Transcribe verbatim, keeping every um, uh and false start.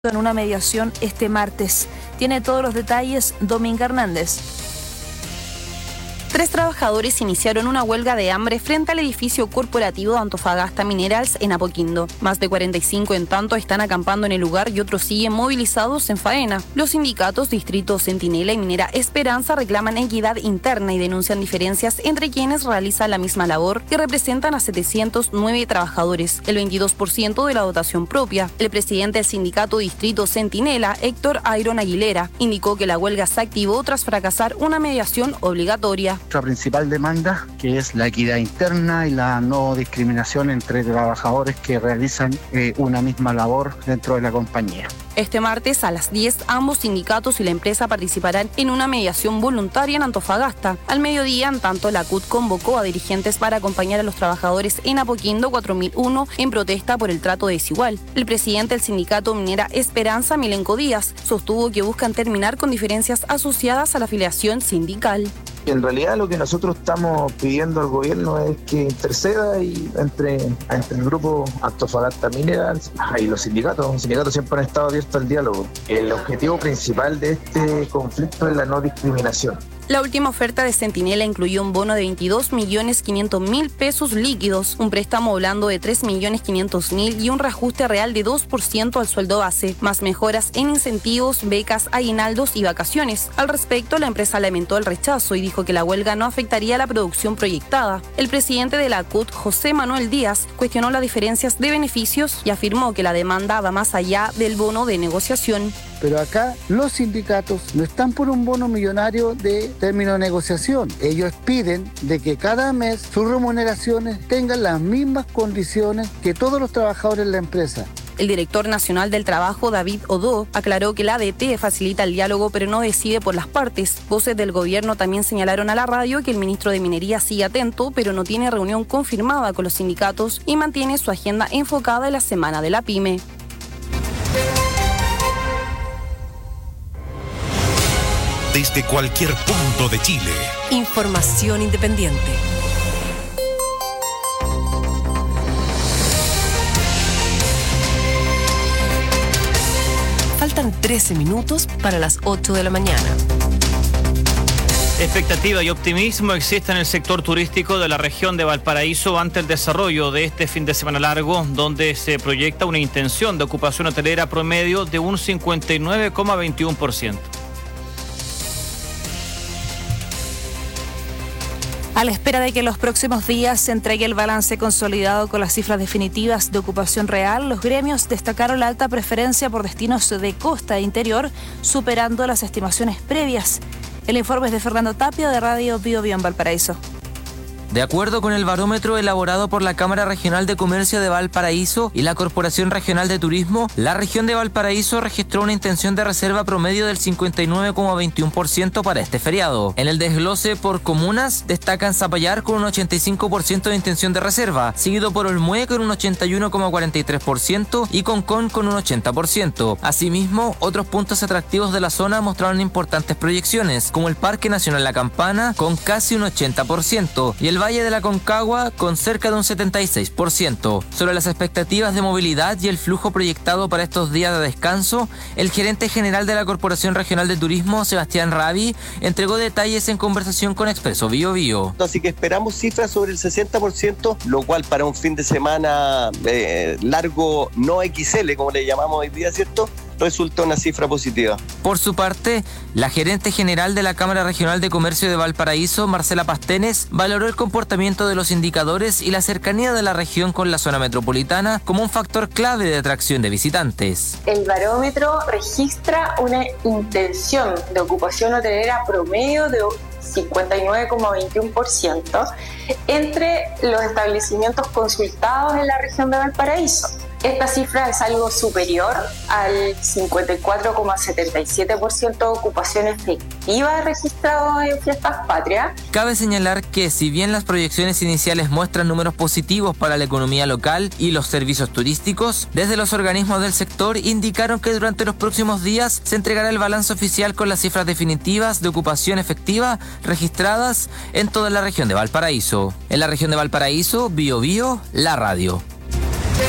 en una mediación este martes. Tiene todos los detalles Dominga Hernández. Tres trabajadores iniciaron una huelga de hambre frente al edificio corporativo de Antofagasta Minerals en Apoquindo. Más de cuarenta y cinco en tanto están acampando en el lugar y otros siguen movilizados en faena. Los sindicatos Distrito Centinela y Minera Esperanza reclaman equidad interna y denuncian diferencias entre quienes realizan la misma labor y representan a setecientos nueve trabajadores, el veintidós por ciento de la dotación propia. El presidente del sindicato Distrito Centinela, Héctor Ayron Aguilera, indicó que la huelga se activó tras fracasar una mediación obligatoria. Nuestra principal demanda, que es la equidad interna y la no discriminación entre trabajadores que realizan eh, una misma labor dentro de la compañía. Este martes a las diez, ambos sindicatos y la empresa participarán en una mediación voluntaria en Antofagasta. Al mediodía, en tanto, la C U T convocó a dirigentes para acompañar a los trabajadores en Apoquindo cuatro mil uno en protesta por el trato desigual. El presidente del sindicato Minera Esperanza, Milenko Díaz, sostuvo que buscan terminar con diferencias asociadas a la afiliación sindical. En realidad lo que nosotros estamos pidiendo al gobierno es que interceda y entre, entre el grupo Antofagasta Minerals y los sindicatos. Los sindicatos siempre han estado abiertos al diálogo. El objetivo principal de este conflicto es la no discriminación. La última oferta de Centinela incluyó un bono de veintidós millones quinientos mil pesos líquidos, un préstamo blando de tres millones quinientos mil y un reajuste real de dos por ciento al sueldo base, más mejoras en incentivos, becas, aguinaldos y vacaciones. Al respecto, la empresa lamentó el rechazo y dijo que la huelga no afectaría la producción proyectada. El presidente de la C U T, José Manuel Díaz, cuestionó las diferencias de beneficios y afirmó que la demanda va más allá del bono de negociación. Pero acá los sindicatos no están por un bono millonario de término de negociación. Ellos piden de que cada mes sus remuneraciones tengan las mismas condiciones que todos los trabajadores de la empresa. El director nacional del trabajo, David Odó, aclaró que la A D T facilita el diálogo pero no decide por las partes. Voces del gobierno también señalaron a la radio que el ministro de Minería sigue atento pero no tiene reunión confirmada con los sindicatos y mantiene su agenda enfocada en la Semana de la Pyme. Desde cualquier punto de Chile. Información independiente. Faltan trece minutos para las ocho de la mañana. Expectativa y optimismo existe en el sector turístico de la región de Valparaíso ante el desarrollo de este fin de semana largo, donde se proyecta una intención de ocupación hotelera promedio de un cincuenta y nueve coma veintiuno por ciento. A la espera de que en los próximos días se entregue el balance consolidado con las cifras definitivas de ocupación real, los gremios destacaron la alta preferencia por destinos de costa e interior, superando las estimaciones previas. El informe es de Fernando Tapia, de Radio Bio Bio en Valparaíso. De acuerdo con el barómetro elaborado por la Cámara Regional de Comercio de Valparaíso y la Corporación Regional de Turismo, la región de Valparaíso registró una intención de reserva promedio del cincuenta y nueve coma veintiuno por ciento para este feriado. En el desglose por comunas, destacan Zapallar con un ochenta y cinco por ciento de intención de reserva, seguido por Olmué con un ochenta y uno coma cuarenta y tres por ciento y Concón con un ochenta por ciento. Asimismo, otros puntos atractivos de la zona mostraron importantes proyecciones, como el Parque Nacional La Campana con casi un ochenta por ciento y el Valle de la Concagua con cerca de un setenta y seis por ciento. Sobre las expectativas de movilidad y el flujo proyectado para estos días de descanso, el gerente general de la Corporación Regional de Turismo, Sebastián Rabi, entregó detalles en conversación con Expreso Bio Bio. Así que esperamos cifras sobre el sesenta por ciento, lo cual para un fin de semana eh, largo no equis ele, como le llamamos hoy día, ¿cierto?, resulta una cifra positiva. Por su parte, la gerente general de la Cámara Regional de Comercio de Valparaíso, Marcela Pastenes, valoró el comportamiento de los indicadores y la cercanía de la región con la zona metropolitana como un factor clave de atracción de visitantes. El barómetro registra una intención de ocupación hotelera promedio de cincuenta y nueve coma veintiuno por ciento entre los establecimientos consultados en la región de Valparaíso. Esta cifra es algo superior al cincuenta y cuatro coma setenta y siete por ciento de ocupación efectiva registrado en Fiestas Patrias. Cabe señalar que si bien las proyecciones iniciales muestran números positivos para la economía local y los servicios turísticos, desde los organismos del sector indicaron que durante los próximos días se entregará el balance oficial con las cifras definitivas de ocupación efectiva registradas en toda la región de Valparaíso. En la región de Valparaíso, Bio Bio, la radio.